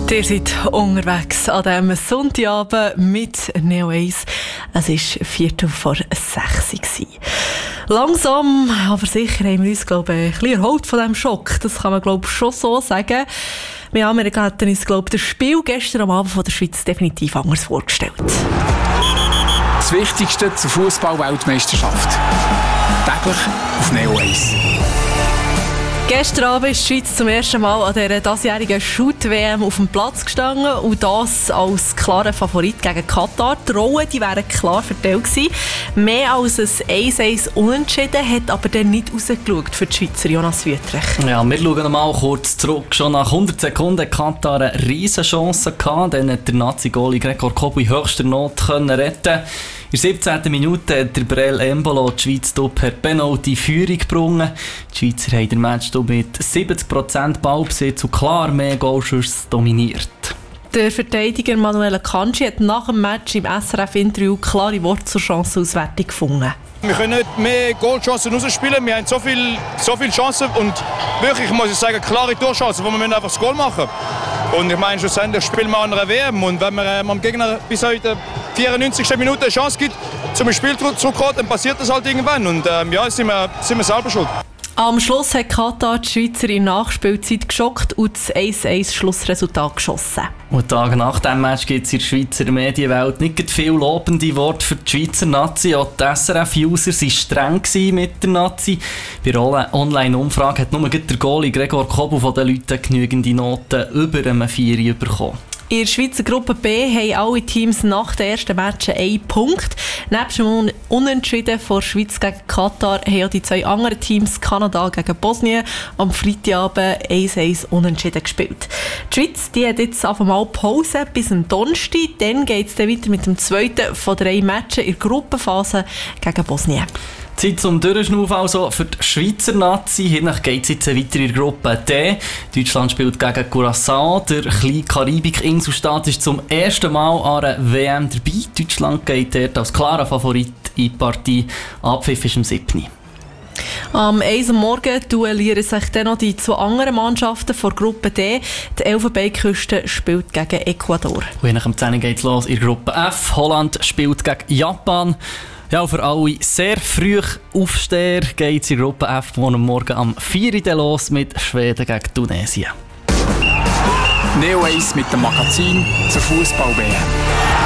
Ihr seid unterwegs an diesem Sonntagabend mit Neo 1. Es war 5:45. Langsam, aber sicher haben wir uns, glaube ich, ein bisschen erholt von diesem Schock. Das kann man, glaube ich, schon so sagen. Wir Amerikaner hatten uns, glaube ich, das Spiel gestern am Abend von der Schweiz definitiv anders vorgestellt. Das Wichtigste zur Fußball-Weltmeisterschaft. Täglich auf Neo 1. Gestern Abend ist die Schweiz zum ersten Mal an dieser diesjährigen Shoot-WM auf dem Platz gestanden und das als klarer Favorit gegen Katar. Die Rollen die wären klar verteilt gewesen. Mehr als ein 1-1 Unentschieden hat aber dann nicht rausgeschaut für die Schweizer Jonas Wüthrich. Ja, wir schauen noch mal kurz zurück. Schon nach 100 Sekunden hat Katar eine riesen Chance gehabt. Dann hat der Nazi-Goalie Gregor Kobel in höchster Not retten. In der 17. Minute hat der Brel Embolo die Schweiz per Penalty Führung gebracht. Die Schweizer haben den Match mit 70% Ballbesitz und klar mehr Goalschüsse dominiert. Der Verteidiger Manuel Akanji hat nach dem Match im SRF-Interview klare Worte zur Chancenauswertung gefunden. Wir können nicht mehr Goalchancen rausspielen. Wir haben so viele Chancen und wirklich, muss ich sagen, klare Torchancen, wo wir einfach das Goal machen müssen. Und ich meine, schlussendlich spielen wir an einer WM und wenn man dem Gegner bis heute 94. Minute eine Chance gibt, zum Spiel zurückzukommen, dann passiert das halt irgendwann und ja, sind wir selber schuld. Am Schluss hat Katar die Schweizer in der Nachspielzeit geschockt und das 1-1 Schlussresultat geschossen. Und Tage nach diesem Match gibt es in der Schweizer Medienwelt nicht viel lobende Worte für die Schweizer Nazi. Auch die SRF-User waren streng mit der Nazi. Bei der Online-Umfrage hat nur der Goalie Gregor Kobel von den Leuten genügende Noten über einem 4 bekommen. In der Schweizer Gruppe B haben alle Teams nach den ersten Matchen 1 Punkt. Nebst dem Unentschieden von Schweiz gegen Katar haben auch die 2 anderen Teams, Kanada gegen Bosnien, am Freitagabend 1-1 unentschieden gespielt. Die Schweiz die hat jetzt auf einmal Pause bis am Donnerstag. Dann geht es weiter mit dem zweiten von 3 Matchen in der Gruppenphase gegen Bosnien. Zeit zum Durchschnaufen also für die Schweizer Nazi. Hier geht es jetzt weiter in der Gruppe D. Deutschland spielt gegen Curaçao. Der kleine Karibik-Inselstaat ist zum ersten Mal an einer WM dabei. Deutschland geht dort als klarer Favorit in die Partie. Abpfiff ist am 7. Am 1 Uhr morgen duellieren sich dann noch die 2 anderen Mannschaften von Gruppe D. Die Elfenbeinküste spielt gegen Ecuador. Und nach dem 10 geht es los in der Gruppe F. Holland spielt gegen Japan. Ja, für alle sehr früh Aufsteher geht es in Gruppe F morgen am 4 Uhr los mit Schweden gegen Tunesien. Neo 1 mit dem Magazin zur Fußball-WM.